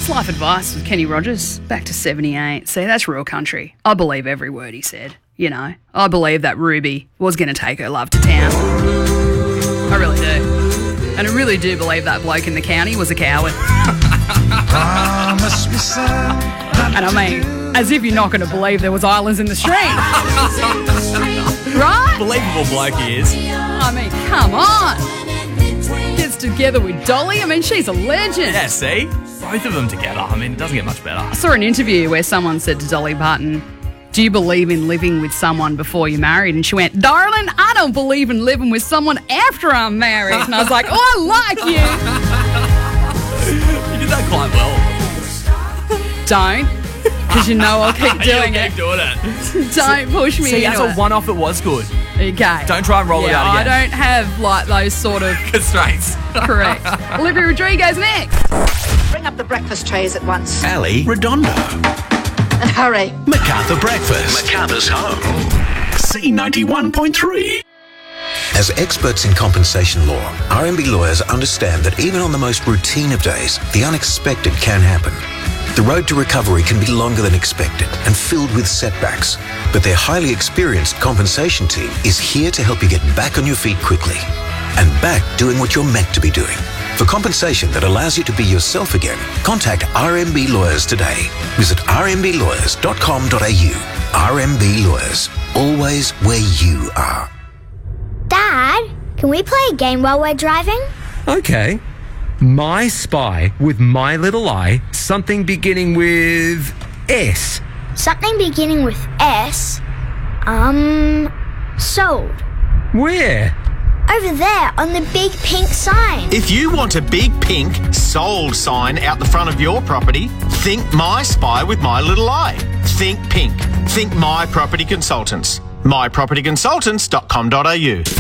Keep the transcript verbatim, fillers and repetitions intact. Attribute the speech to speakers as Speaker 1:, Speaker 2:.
Speaker 1: life advice with Kenny Rogers, back to seventy-eight. See, that's real country. I believe every word he said, you know. I believe that Ruby was going to take her love to town. I really do. And I really do believe that bloke in the county was a coward. And I mean, as if you're not going to believe there was islands in the stream. Right?
Speaker 2: Believable bloke he is.
Speaker 1: I mean, come on. Gets together with Dolly. I mean, she's a legend.
Speaker 2: Yeah, see? Both of them together. I mean, it doesn't get much better.
Speaker 1: I saw an interview where someone said to Dolly Parton, do you believe in living with someone before you're married? And she went, darling, I don't believe in living with someone after I'm married. And I was like, oh, I like you.
Speaker 2: You did that quite well.
Speaker 1: Don't, because you know I'll keep doing
Speaker 2: You'll
Speaker 1: it.
Speaker 2: keep doing it.
Speaker 1: Don't push me
Speaker 2: See, as
Speaker 1: into
Speaker 2: a
Speaker 1: it.
Speaker 2: one-off, it was good.
Speaker 1: Okay.
Speaker 2: Don't try and roll it
Speaker 1: yeah,
Speaker 2: out again.
Speaker 1: I don't have, like, those sort of...
Speaker 2: Constraints.
Speaker 1: Correct. Olivia Rodrigo's next.
Speaker 3: Bring up the breakfast trays at once.
Speaker 4: Ali Redondo.
Speaker 3: And hurry.
Speaker 4: MacArthur Breakfast. MacArthur's home. C ninety-one point three. As experts in compensation law, R M B lawyers understand that even on the most routine of days, the unexpected can happen. The road to recovery can be longer than expected and filled with setbacks, but their highly experienced compensation team is here to help you get back on your feet quickly and back doing what you're meant to be doing. For compensation that allows you to be yourself again, contact R M B Lawyers today. Visit r m b lawyers dot com dot a u. R M B Lawyers, always where you are.
Speaker 5: Dad, can we play a game while we're driving?
Speaker 6: Okay. My Spy with My Little Eye, something beginning with S.
Speaker 5: Something beginning with S? Um, sold.
Speaker 6: Where?
Speaker 5: Over there on the big pink sign.
Speaker 7: If you want a big pink sold sign out the front of your property, think My Spy with My Little Eye. Think pink. Think My Property Consultants. my property consultants dot com dot a u.